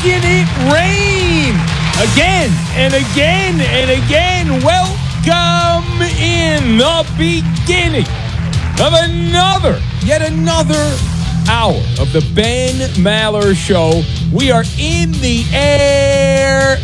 making it rain again and again and again. Welcome in the beginning of yet another hour of the Ben Maller Show. We are in the air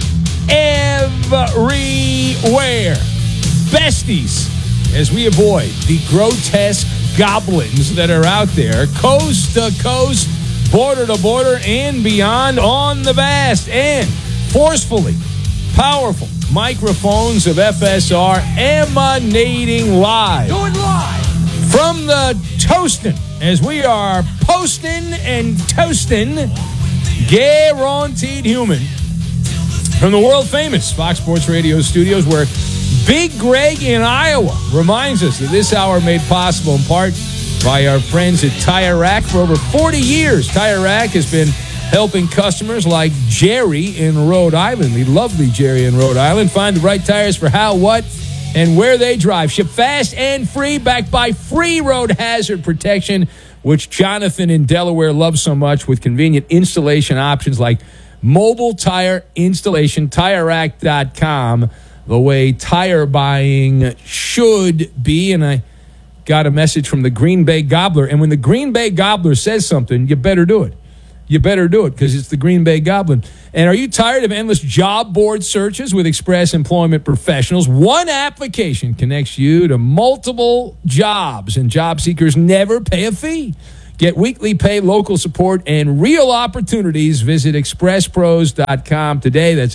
everywhere. Besties, as we avoid the grotesque goblins that are out there, coast to coast, border to border, and beyond on the vast and forcefully powerful microphones of FSR emanating live. Do it live! From the Toastin', as we are posting and toasting, guaranteed human, from the world-famous Fox Sports Radio studios, where Big Greg in Iowa reminds us that this hour made possible in part by our friends at Tire Rack. For over 40 years, Tire Rack has been helping customers like Jerry in Rhode Island, the lovely Jerry in Rhode Island, find the right tires for how, what, and where they drive. Ship fast and free, backed by free road hazard protection, which Jonathan in Delaware loves so much, with convenient installation options like mobile tire installation. TireRack.com, the way tire buying should be. And I got a message from the Green Bay Gobbler, and when the Green Bay Gobbler says something, you better do it. You better do it, because it's the Green Bay Goblin. And are you tired of endless job board searches with Express Employment Professionals? One application connects you to multiple jobs, and job seekers never pay a fee. Get weekly pay, local support, and real opportunities. Visit expresspros.com today. That's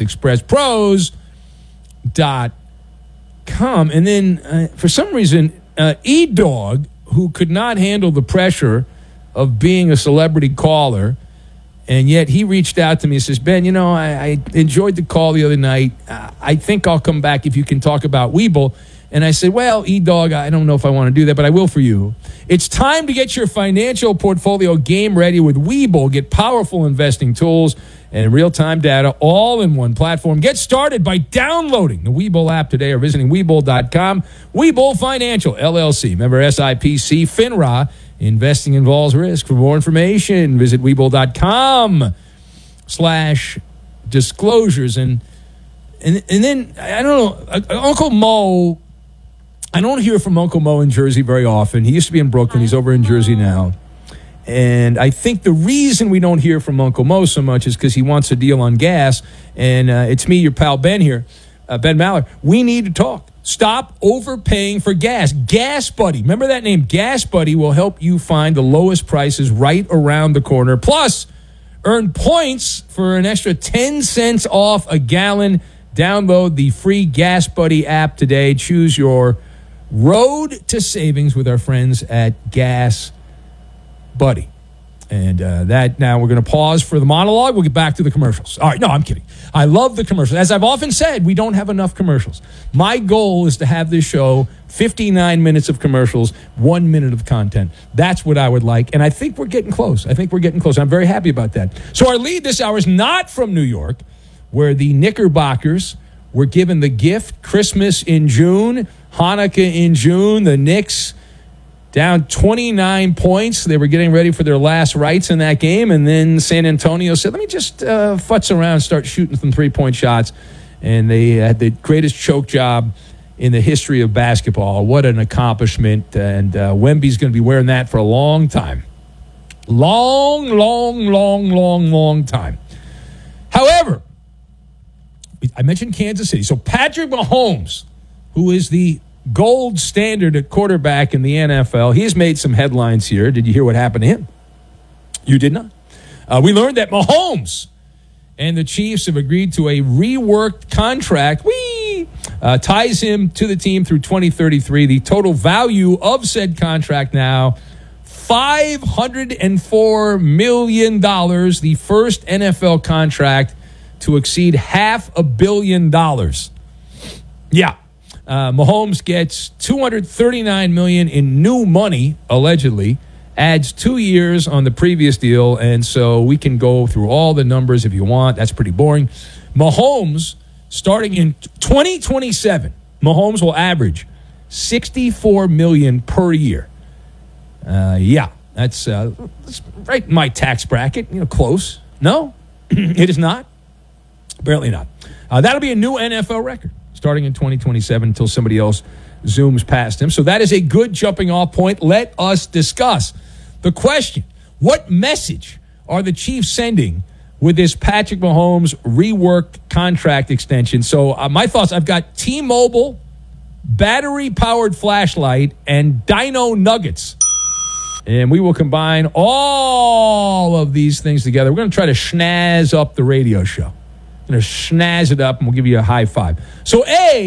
expresspros.com. And then, for some reason, E-Dog, who could not handle the pressure of being a celebrity caller, and yet he reached out to me and says, Ben, you know, I enjoyed the call the other night. I think I'll come back if you can talk about Webull. And I said, well, E-Dog, I don't know if I want to do that, but I will for you. It's time to get your financial portfolio game ready with Webull. Get powerful investing tools and real-time data all in one platform. Get started by downloading the Webull app today or visiting Webull.com. Webull Financial, LLC, member SIPC, FINRA. Investing involves risk. For more information, visit Webull.com/disclosures. And then, I don't know, Uncle Mo, I don't hear from Uncle Mo in Jersey very often. He used to be in Brooklyn. He's over in Jersey now. And I think the reason we don't hear from Uncle Mo so much is because he wants a deal on gas. And it's me, your pal Ben here, Ben Maller. We need to talk. Stop overpaying for gas. Gas Buddy. Remember that name? Gas Buddy will help you find the lowest prices right around the corner. Plus, earn points for an extra 10 cents off a gallon. Download the free Gas Buddy app today. Choose your road to savings with our friends at Gas Buddy. And that now we're going to pause for the monologue. We'll get back to the commercials. All right, no, I'm kidding. I love the commercials. As I've often said, we don't have enough commercials. My goal is to have this show 59 minutes of commercials, 1 minute of content. That's what I would like, and I think we're getting close. I'm very happy about that. So our lead this hour is not from New York, where the Knickerbockers were given the gift Christmas in June, Hanukkah in June. The Knicks down 29 points. They were getting ready for their last rites in that game. And then San Antonio said, let me just futz around and start shooting some three-point shots. And they had the greatest choke job in the history of basketball. What an accomplishment. And Wemby's going to be wearing that for a long time. Long time. However, I mentioned Kansas City. So Patrick Mahomes, who is the gold standard at quarterback in the NFL. He's made some headlines here. Did you hear what happened to him? You did not. We learned that Mahomes and the Chiefs have agreed to a reworked contract. Ties him to the team through 2033. The total value of said contract now, $504 million. The first NFL contract to exceed $500 million. Yeah. Mahomes gets $239 million in new money, allegedly, adds 2 years on the previous deal, and so we can go through all the numbers if you want. That's pretty boring. Mahomes, starting in 2027, Mahomes will average $64 million per year. That's right in my tax bracket. Close. No? It is not. Apparently not. That'll be a new NFL record starting in 2027 until somebody else zooms past him. So that is a good jumping off point. Let us discuss the question. What message are the Chiefs sending with this Patrick Mahomes reworked contract extension? So my thoughts, I've got T-Mobile, battery-powered flashlight, and Dino Nuggets. And we will combine all of these things together. We're going to try to schnazz up the radio show. We're going to schnazz it up, and we'll give you a high five. So,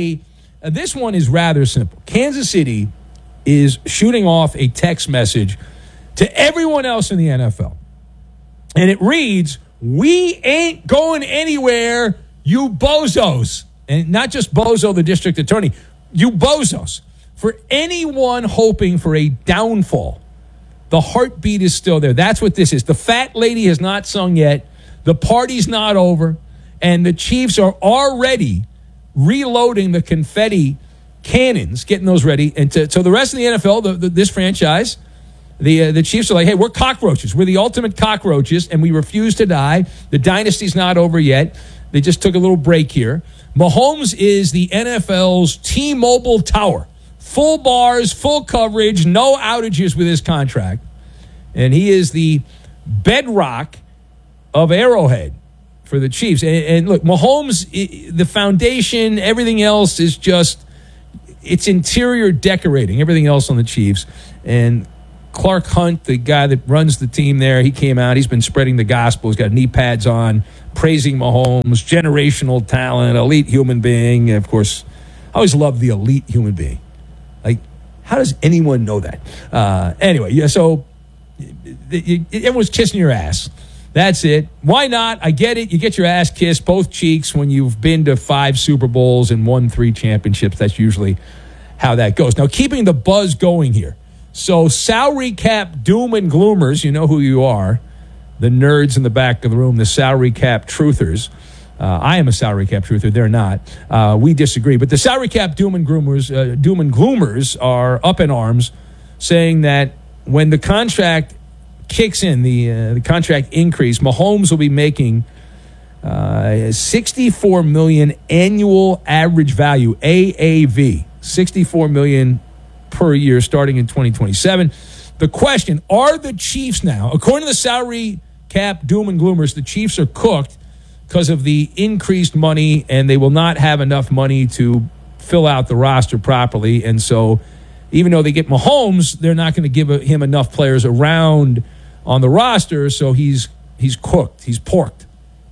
this one is rather simple. Kansas City is shooting off a text message to everyone else in the NFL. And it reads, "We ain't going anywhere, you bozos." And not just Bozo, the district attorney. You bozos. For anyone hoping for a downfall, the heartbeat is still there. That's what this is. The fat lady has not sung yet. The party's not over. And the Chiefs are already reloading the confetti cannons, getting those ready. And so the rest of the NFL, this franchise, the Chiefs are like, hey, we're cockroaches. We're the ultimate cockroaches, and we refuse to die. The dynasty's not over yet. They just took a little break here. Mahomes is the NFL's T-Mobile tower. Full bars, full coverage, no outages with his contract. And he is the bedrock of Arrowhead for the Chiefs. And look, Mahomes, the foundation, everything else is just, it's interior decorating, everything else on the Chiefs. And Clark Hunt, the guy that runs the team there, he came out. He's been spreading the gospel. He's got knee pads on, praising Mahomes, generational talent, elite human being. And of course, I always love the elite human being. Like, how does anyone know that? Anyway, yeah, so everyone's kissing your ass. That's it. Why not? I get it. You get your ass kissed, both cheeks, when you've been to 5 Super Bowls and won 3 championships. That's usually how that goes. Now, keeping the buzz going here. So, salary cap doom and gloomers, you know who you are. The nerds in the back of the room, the salary cap truthers. I am a salary cap truther. They're not. We disagree. But the salary cap doom and gloomers are up in arms, saying that when the contract kicks in, the contract increase, Mahomes will be making $64 million annual average value, AAV, $64 million per year starting in 2027. The question, are the Chiefs now, according to the salary cap doom and gloomers, the Chiefs are cooked because of the increased money, and they will not have enough money to fill out the roster properly. And so even though they get Mahomes, they're not going to give him enough players around on the roster, so he's cooked. He's porked.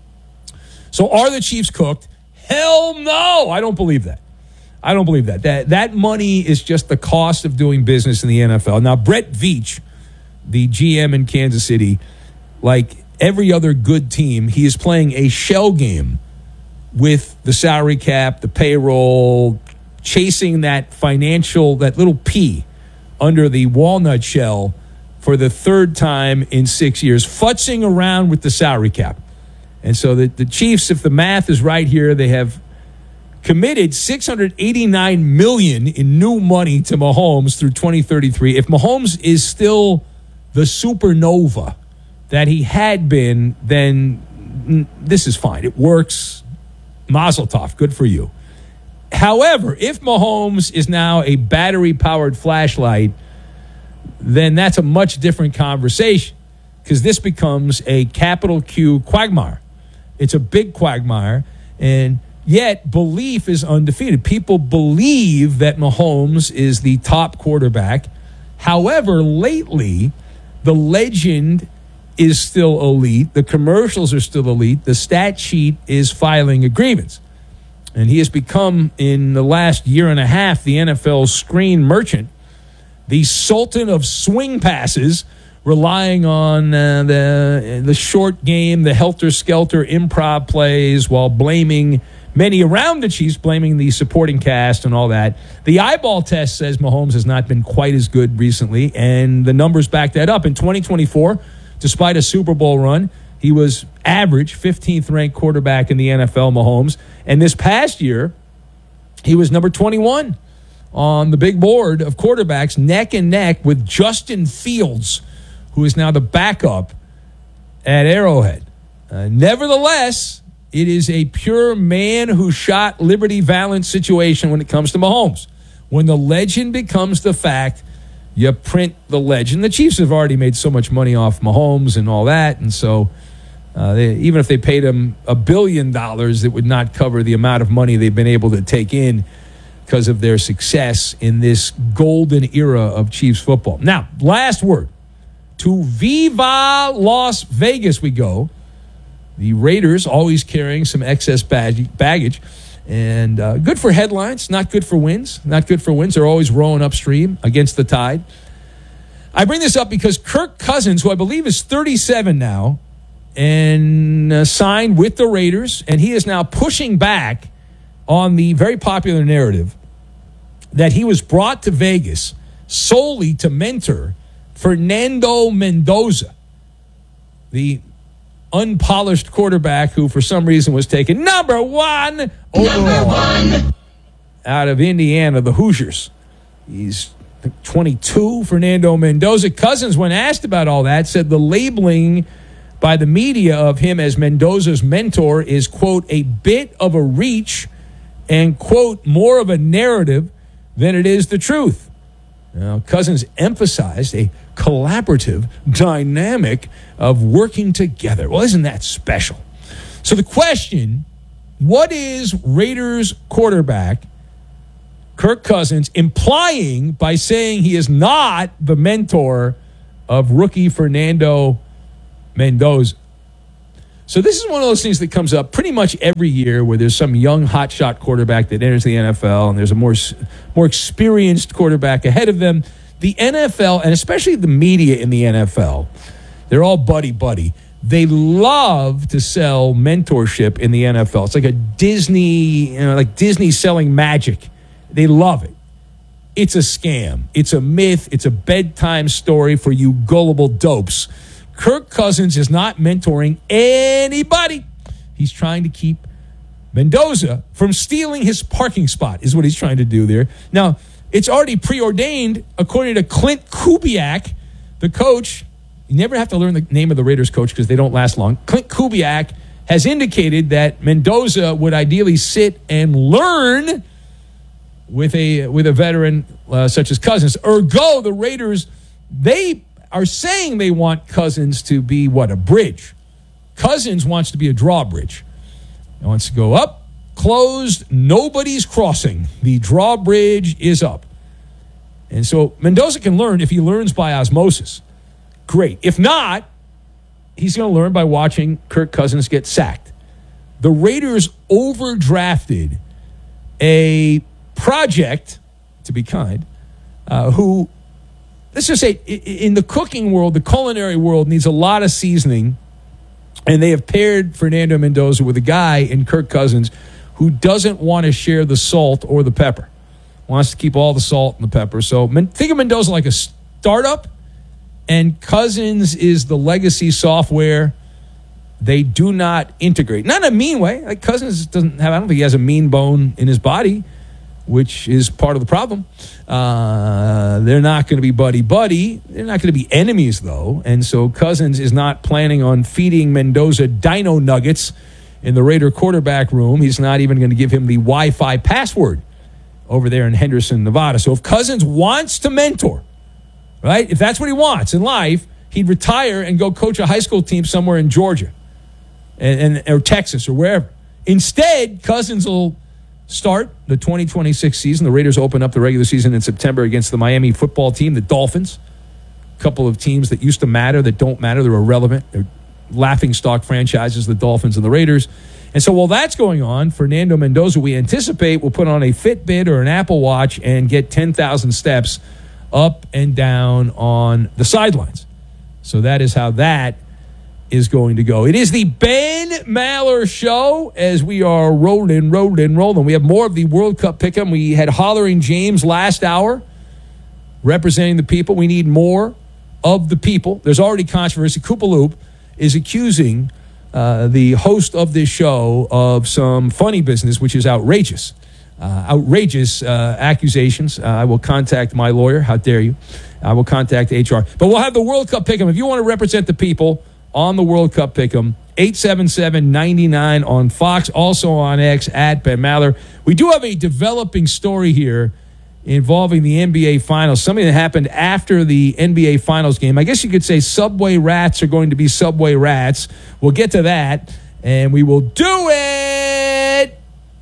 So are the Chiefs cooked? Hell no! I don't believe that. I don't believe that. That money is just the cost of doing business in the NFL. Now, Brett Veach, the GM in Kansas City, like every other good team, he is playing a shell game with the salary cap, the payroll, chasing that little pea under the walnut shell for the third time in 6 years, futzing around with the salary cap. And so the Chiefs, if the math is right here, they have committed $689 million in new money to Mahomes through 2033. If Mahomes is still the supernova that he had been, then this is fine. It works. Mazel tov. Good for you. However, if Mahomes is now a battery-powered flashlight, then that's a much different conversation, because this becomes a capital Q quagmire. It's a big quagmire, and yet belief is undefeated. People believe that Mahomes is the top quarterback. However, lately, the legend is still elite. The commercials are still elite. The stat sheet is filing a grievance. And he has become, in the last year and a half, the NFL's screen merchant, the sultan of swing passes, relying on the short game, the helter-skelter improv plays, while blaming many around the Chiefs, blaming the supporting cast and all that. The eyeball test says Mahomes has not been quite as good recently, and the numbers back that up. In 2024, despite a Super Bowl run, he was average, 15th ranked quarterback in the NFL, Mahomes. And this past year, he was number 21 on the big board of quarterbacks, neck and neck with Justin Fields, who is now the backup at Arrowhead. Nevertheless, it is a pure man who shot Liberty Valance situation when it comes to Mahomes. When the legend becomes the fact, you print the legend. The Chiefs have already made so much money off Mahomes and all that, and so even if they paid him $1 billion, it would not cover the amount of money they've been able to take in because of their success in this golden era of Chiefs football. Now, last word. To Viva Las Vegas we go. The Raiders always carrying some excess baggage. And good for headlines, not good for wins. Not good for wins. They're always rowing upstream against the tide. I bring this up because Kirk Cousins, who I believe is 37 now, and signed with the Raiders, and he is now pushing back on the very popular narrative that he was brought to Vegas solely to mentor Fernando Mendoza, the unpolished quarterback who for some reason was taken number one overall out of Indiana, the Hoosiers. He's 22, Fernando Mendoza. Cousins, when asked about all that, said the labeling by the media of him as Mendoza's mentor is, quote, a bit of a reach and, quote, more of a narrative than it is the truth. Now, Cousins emphasized a collaborative dynamic of working together. Well, isn't that special? So the question, what is Raiders quarterback Kirk Cousins implying by saying he is not the mentor of rookie Fernando Mendoza? So this is one of those things that comes up pretty much every year where there's some young hotshot quarterback that enters the NFL and there's a more experienced quarterback ahead of them. The NFL, and especially the media in the NFL, they're all buddy-buddy. They love to sell mentorship in the NFL. It's like a Disney, like Disney selling magic. They love it. It's a scam. It's a myth. It's a bedtime story for you gullible dopes. Kirk Cousins is not mentoring anybody. He's trying to keep Mendoza from stealing his parking spot, is what he's trying to do there. Now, it's already preordained, according to Clint Kubiak, the coach. You never have to learn the name of the Raiders coach because they don't last long. Clint Kubiak has indicated that Mendoza would ideally sit and learn with a veteran such as Cousins. Ergo, the Raiders, they are saying they want Cousins to be, a bridge. Cousins wants to be a drawbridge. He wants to go up, closed, nobody's crossing. The drawbridge is up. And so Mendoza can learn if he learns by osmosis. Great. If not, he's going to learn by watching Kirk Cousins get sacked. The Raiders overdrafted a project, to be kind, who, let's just say, in the cooking world, the culinary world needs a lot of seasoning, and they have paired Fernando Mendoza with a guy in Kirk Cousins who doesn't want to share the salt or the pepper, wants to keep all the salt and the pepper. So think of Mendoza like a startup, and Cousins is the legacy software. They do not integrate. Not in a mean way. Like Cousins doesn't have, I don't think he has a mean bone in his body, which is part of the problem. They're not going to be buddy-buddy. They're not going to be enemies, though. And so Cousins is not planning on feeding Mendoza dino nuggets in the Raider quarterback room. He's not even going to give him the Wi-Fi password over there in Henderson, Nevada. So if Cousins wants to mentor, right, if that's what he wants in life, he'd retire and go coach a high school team somewhere in Georgia or Texas or wherever. Instead, Cousins will start the 2026 season. The Raiders open up the regular season in September against the Miami football team, the Dolphins. A couple of teams that used to matter, that don't matter. They're irrelevant. They're laughingstock franchises, the Dolphins and the Raiders. And so while that's going on, Fernando Mendoza, we anticipate, will put on a Fitbit or an Apple Watch and get 10,000 steps up and down on the sidelines. So that is how that is going to go. It is the Ben Maller Show as we are rolling. We have more of the World Cup pick'em. We had Hollering James last hour representing the people. We need more of the people. There's already controversy. Koopaloop is accusing the host of this show of some funny business, which is outrageous. Outrageous accusations. I will contact my lawyer. How dare you? I will contact HR. But we'll have the World Cup pick'em. If you want to represent the people on the World Cup pick'em, 877-99 on Fox, also on X at Ben Maller. We do have a developing story here involving the NBA Finals, something that happened after the NBA Finals game. I guess you could say Subway Rats are going to be Subway Rats. We'll get to that, and we will do it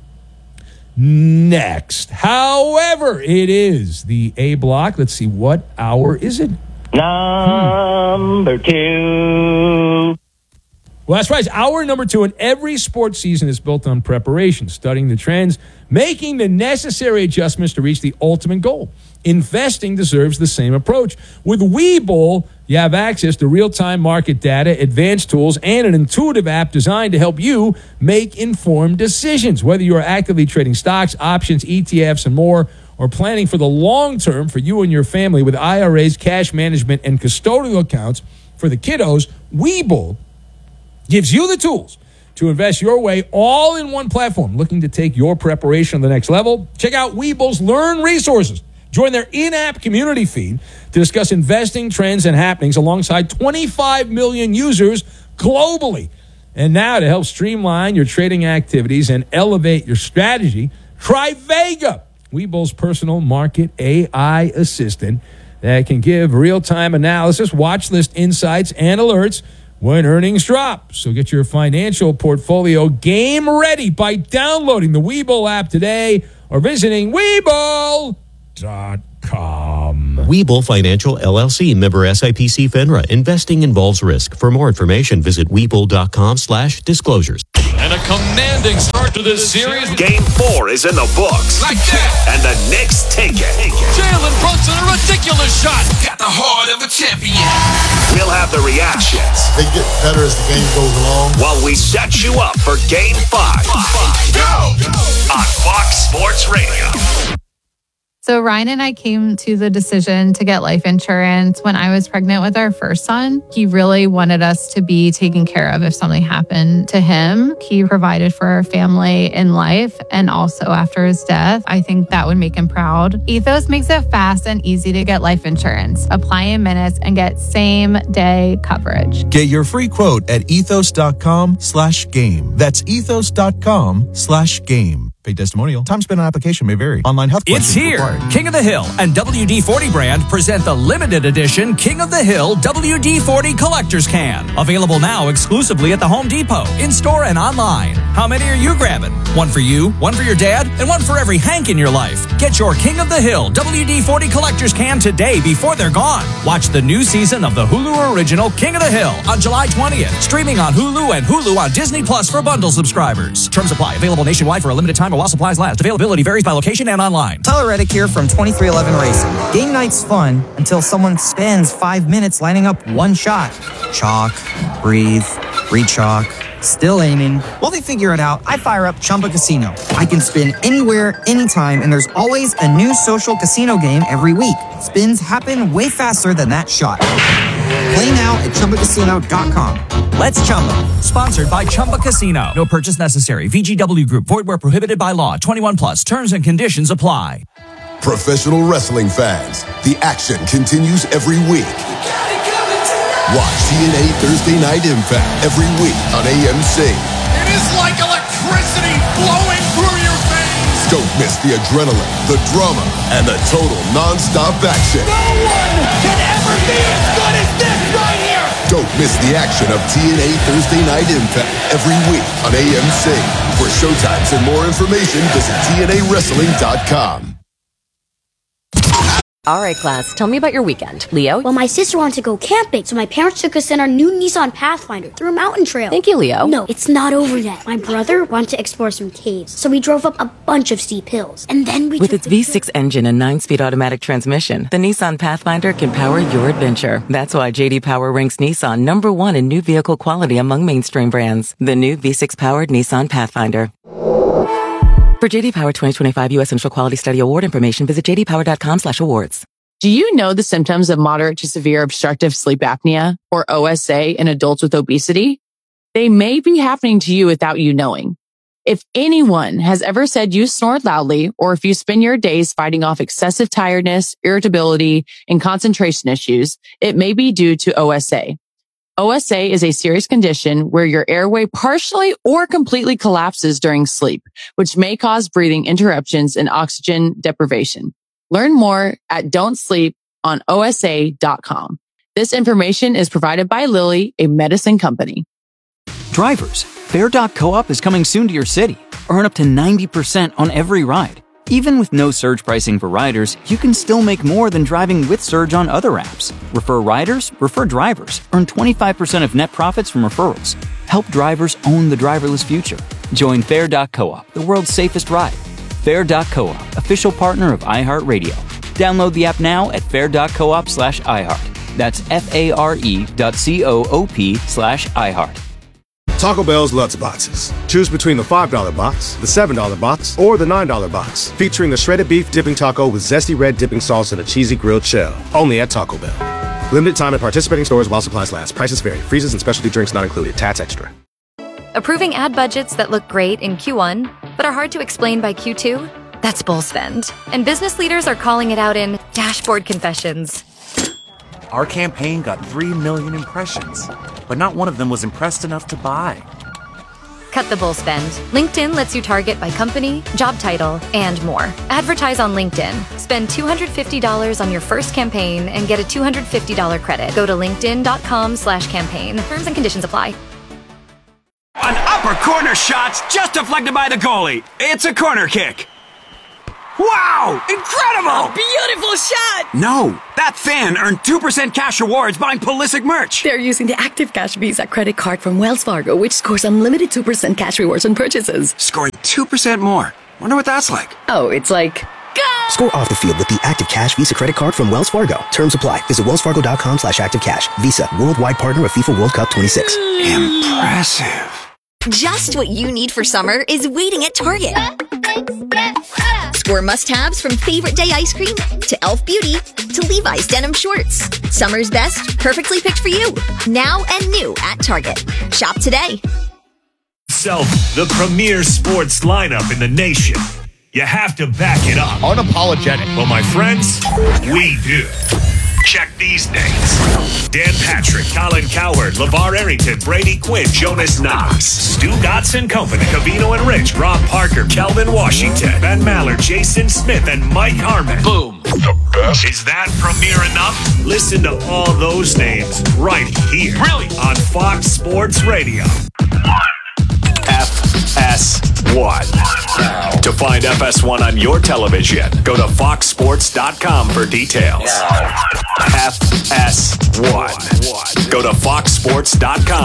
next. However, it is the A block. Let's see, what hour is it? Number 2. Well, that's right. It's hour number 2, and every sports season is built on preparation, studying the trends, making the necessary adjustments to reach the ultimate goal. Investing deserves the same approach. With Webull, you have access to real-time market data, advanced tools, and an intuitive app designed to help you make informed decisions. Whether you are actively trading stocks, options, ETFs, and more, or planning for the long term for you and your family with IRAs, cash management, and custodial accounts for the kiddos, Webull gives you the tools to invest your way all in one platform. Looking to take your preparation to the next level? Check out Webull's Learn resources. Join their in-app community feed to discuss investing trends and happenings alongside 25 million users globally. And now to help streamline your trading activities and elevate your strategy, try Vega, Webull's personal market AI assistant that can give real-time analysis, watch list insights, and alerts when earnings drop. So get your financial portfolio game ready by downloading the Webull app today or visiting Webull.com. Webull Financial LLC, member SIPC FINRA. Investing involves risk. For more information, visit Webull.com/disclosures. And a commanding start to this series. Game 4 is in the books. Like that. And the Knicks take it. Jalen Brunson, a ridiculous shot. Got the heart of a champion. We'll have the reactions. They get better as the game goes along. While we set you up for Game 5. Go! On Fox Sports Radio. So Ryan and I came to the decision to get life insurance when I was pregnant with our first son. He really wanted us to be taken care of if something happened to him. He provided for our family in life and also after his death. I think that would make him proud. Ethos makes it fast and easy to get life insurance. Apply in minutes and get same-day coverage. Get your free quote at ethos.com/game. That's ethos.com/game. Paid testimonial. Time spent on application may vary. Online health It's here. Required. King of the Hill and WD-40 brand present the limited edition King of the Hill WD-40 Collector's Can. Available now exclusively at the Home Depot, in-store and online. How many are you grabbing? One for you, one for your dad, and one for every Hank in your life. Get your King of the Hill WD-40 Collector's Can today before they're gone. Watch the new season of the Hulu original King of the Hill on July 20th. Streaming on Hulu and Hulu on Disney Plus for bundle subscribers. Terms apply. Available nationwide for a limited time while supplies last. Availability varies by location and online. Tyler Reddick here from 2311 Racing. Game night's fun until someone spends 5 minutes lining up one shot. Chalk, breathe, re-chalk, still aiming. While they figure it out, I fire up Chumba Casino. I can spin anywhere, anytime, and there's always a new social casino game every week. Spins happen way faster than that shot. Play now at ChumbaCasino.com. Let's Chumba. Sponsored by Chumba Casino. No purchase necessary. VGW Group. Void where prohibited by law. 21 plus. Terms and conditions apply. Professional wrestling fans, the action continues every week. Watch TNA Thursday Night Impact every week on AMC. It is like electricity flowing through your veins. Don't miss the adrenaline, the drama, and the total non-stop action. No one can ever be as good as this right here. Don't miss the action of TNA Thursday Night Impact every week on AMC. For showtimes and more information, visit TNAWrestling.com. All right, class, tell me about your weekend. Leo? Well, my sister wanted to go camping, so my parents took us in our new Nissan Pathfinder through a mountain trail. Thank you, Leo. No, it's not over yet. My brother wanted to explore some caves, so we drove up a bunch of steep hills. And then we With its V6 engine and 9-speed automatic transmission, the Nissan Pathfinder can power your adventure. That's why J.D. Power ranks Nissan #1 in new vehicle quality among mainstream brands. The new V6-powered Nissan Pathfinder. For J.D. Power 2025 U.S. Initial Quality Study Award information, visit jdpower.com/awards. Do you know the symptoms of moderate to severe obstructive sleep apnea, or OSA, in adults with obesity? They may be happening to you without you knowing. If anyone has ever said you snore loudly, or if you spend your days fighting off excessive tiredness, irritability, and concentration issues, it may be due to OSA. OSA is a serious condition where your airway partially or completely collapses during sleep, which may cause breathing interruptions and oxygen deprivation. Learn more at don'tsleeponosa.com. This information is provided by Lilly, a medicine company. Drivers, Fare.coop is coming soon to your city. Earn up to 90% on every ride. Even with no surge pricing for riders, you can still make more than driving with Surge on other apps. Refer riders, refer drivers. Earn 25% of net profits from referrals. Help drivers own the driverless future. Join Fare.coop, the world's safest ride. Fare.coop, official partner of iHeartRadio. Download the app now at fare.coop/iHeart. That's FARE.coop/iHeart. Taco Bell's Lutz Boxes. Choose between the $5 box, the $7 box, or the $9 box. Featuring the shredded beef dipping taco with zesty red dipping sauce and a cheesy grilled shell. Only at Taco Bell. Limited time at participating stores while supplies last. Prices vary. Freezes and specialty drinks not included. Tats extra. Approving ad budgets that look great in Q1, but are hard to explain by Q2? That's bull spend. And business leaders are calling it out in dashboard confessions. Our campaign got 3 million impressions, but not one of them was impressed enough to buy. Cut the bull spend. LinkedIn lets you target by company, job title, and more. Advertise on LinkedIn. Spend $250 on your first campaign and get a $250 credit. Go to linkedin.com/campaign. Terms and conditions apply. An upper corner shot's just deflected by the goalie. It's a corner kick. Wow! Incredible! Beautiful shot! No, that fan earned 2% cash rewards buying Pulisic merch. They're using the Active Cash Visa credit card from Wells Fargo, which scores unlimited 2% cash rewards on purchases. Scoring 2% more. Wonder what that's like. Oh, it's like... Go! Score off the field with the Active Cash Visa credit card from Wells Fargo. Terms apply. Visit wellsfargo.com/activecash. Visa, worldwide partner of FIFA World Cup 26. Impressive. Just what you need for summer is waiting at Target. Score must-haves from Favorite Day ice cream to Elf Beauty to Levi's denim shorts. Summer's best, perfectly picked for you. Now and new at Target. Shop today. Self, the premier sports lineup in the nation. You have to back it up. Unapologetic. Well, my friends, we do. Check these names: Dan Patrick, Colin Cowherd, LeVar Arrington, Brady Quinn, Jonas Knox, Stu Dotson Company, Cavino and Rich, Rob Parker, Kelvin Washington, Ben Maller, Jason Smith, and Mike Harmon. Boom. The best. Is that premier enough? Listen to all those names right here. Really? On Fox Sports Radio. FS1. To find FS1 on your television, go to foxsports.com for details. FS1. Go to foxsports.com